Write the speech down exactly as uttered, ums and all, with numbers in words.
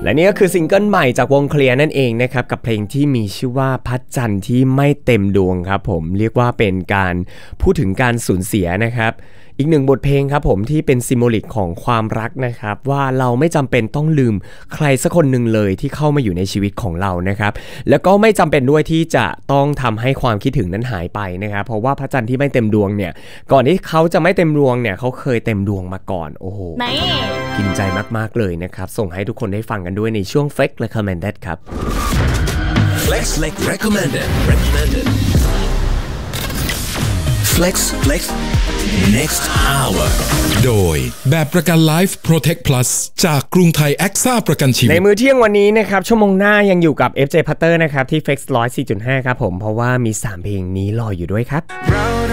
และนี่ก็คือซิงเกิลใหม่จากวงเคลียร์นั่นเองนะครับกับเพลงที่มีชื่อว่าพระจันทร์ที่ไม่เต็มดวงครับผมเรียกว่าเป็นการพูดถึงการสูญเสียนะครับอีกหนึ่งบทเพลงครับผมที่เป็นซิมโบลิกของความรักนะครับว่าเราไม่จำเป็นต้องลืมใครสักคนหนึ่งเลยที่เข้ามาอยู่ในชีวิตของเรานะครับแล้วก็ไม่จำเป็นด้วยที่จะต้องทำให้ความคิดถึงนั้นหายไปนะครับเพราะว่าพระจันทร์ที่ไม่เต็มดวงเนี่ยก่อนที่เขาจะไม่เต็มดวงเนี่ยเขาเคยเต็มดวงมาก่อนโอ้โหกินใจมากๆเลยนะครับส่งให้ทุกคนได้ฟังกันด้วยในช่วง Flex Recommended ครับ Flex Recommended Recommended Flex Flex Next Hour โดยแบบประกัน Life Protect Plus จากกรุงไทยแอคซ่าประกันชีวิตในมื้อเที่ยงวันนี้นะครับชั่วโมงหน้ายังอยู่กับ เอฟ เจ Putter นะครับที่ Flex หนึ่งร้อยสี่จุดห้า ครับผมเพราะว่ามีสามเพลงนี้รออยู่ด้วยครับ